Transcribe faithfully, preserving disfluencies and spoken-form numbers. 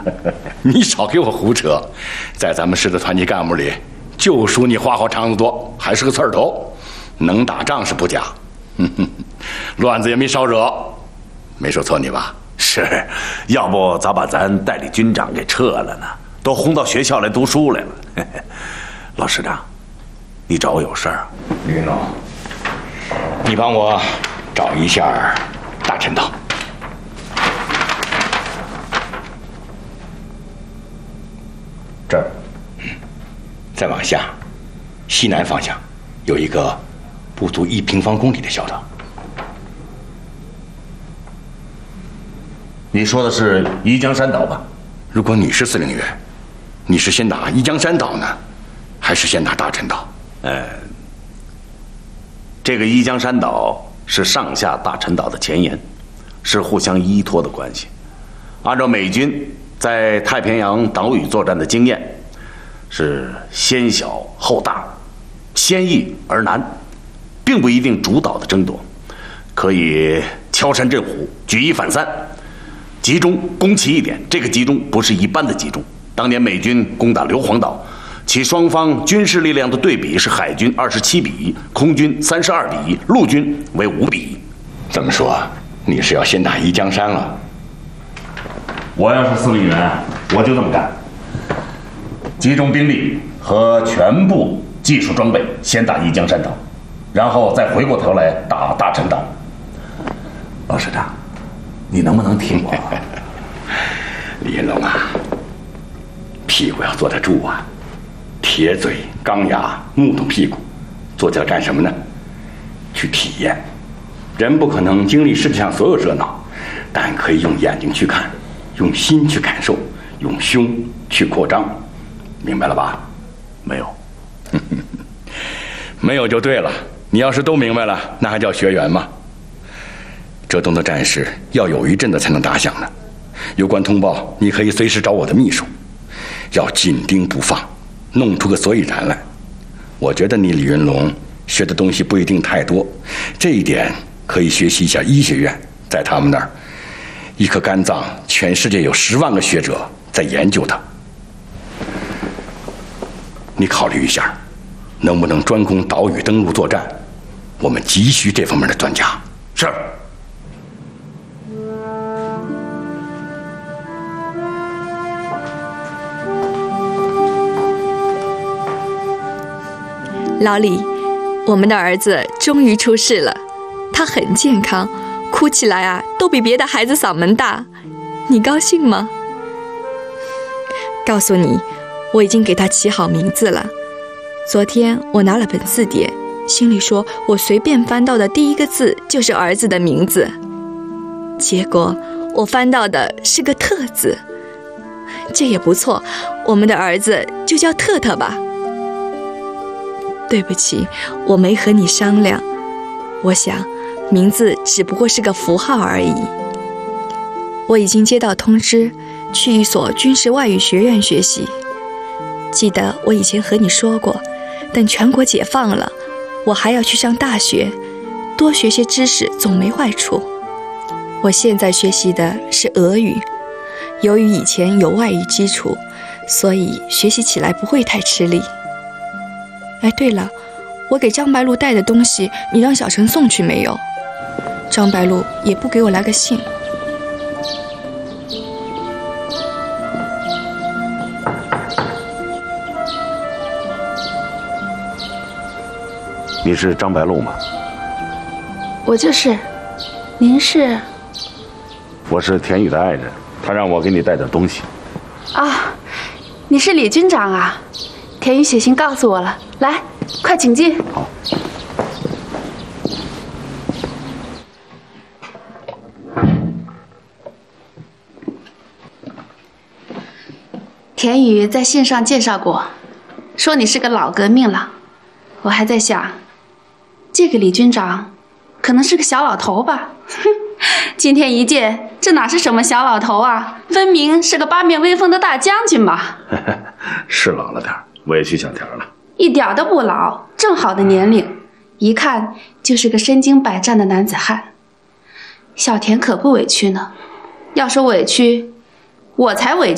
你少给我胡扯，在咱们市的团级干部里，就属你花花肠子多，还是个刺儿头，能打仗是不假，乱子也没少惹，没说错你吧？ 是，要不咋把咱代理军长给撤了呢？都轰到学校来读书来了。老师长，你找我有事儿啊？ 李云龙，你帮我找一下大陈岛。这儿，嗯，再往下，西南方向有一个不足一平方公里的小岛。 你说的是宜江山岛吧？ 如果你是司令员，你是先打宜江山岛呢，还是先打大陈岛？ 呃，这个宜江山岛是上下大陈岛的前沿，是互相依托的关系。按照美军在太平洋岛屿作战的经验，是先小后大，先易而难，并不一定主导的争夺，可以敲山震虎，举一反三。集中攻其一点，这个集中不是一般的集中。当年美军攻打硫磺岛，其双方军事力量的对比是海军二十七比一，空军三十二比一，陆军为五比一。 这么说，你是要先打宜江山了？ 我要是司令员，我就这么干，集中兵力和全部技术装备，先打宜江山岛，然后再回过头来打大陈岛。老师长，你能不能听我？ 李云龙啊，屁股要坐得住啊，铁嘴钢牙木头屁股，坐这干什么呢？去体验。人不可能经历世界上所有热闹，但可以用眼睛去看，用心去感受，用胸去扩张，明白了吧？ 没有。 没有就对了。你要是都明白了，那还叫学员吗？浙东的战事要有一阵子才能打响呢。有关通报，你可以随时找我的秘书，要紧盯不放，弄出个所以然来。我觉得你李云龙学的东西不一定太多，这一点可以学习一下医学院，在他们那儿，一颗肝脏，全世界有十万个学者在研究它。你考虑一下，能不能专攻岛屿登陆作战？我们急需这方面的专家。 是。 老李，我们的儿子终于出世了，他很健康，哭起来啊都比别的孩子嗓门大，你高兴吗？告诉你，我已经给他起好名字了。昨天我拿了本字典，心里说我随便翻到的第一个字就是儿子的名字，结果我翻到的是个特字，这也不错，我们的儿子就叫特特吧。对不起，我没和你商量，我想名字只不过是个符号而已。我已经接到通知，去一所军事外语学院学习。记得我以前和你说过，等全国解放了，我还要去上大学，多学些知识总没坏处。我现在学习的是俄语，由于以前有外语基础，所以学习起来不会太吃力。哎，对了，我给张白露带的东西，你让小陈送去没有？张白露也不给我来个信。 你是张白露吗？ 我就是。您是？ 我是田宇的爱人，他让我给你带点东西。 啊，你是李军长啊？田宇写信告诉我了，来，快请进。 好。 田宇在信上介绍过，说你是个老革命了。我还在想，这个李军长可能是个小老头吧？今天一见，这哪是什么小老头啊，分明是个八面威风的大将军嘛。 是老了点，我也去小田了。 一点都不老，正好的年龄，一看就是个身经百战的男子汉。小田可不委屈呢，要说委屈，我才委屈。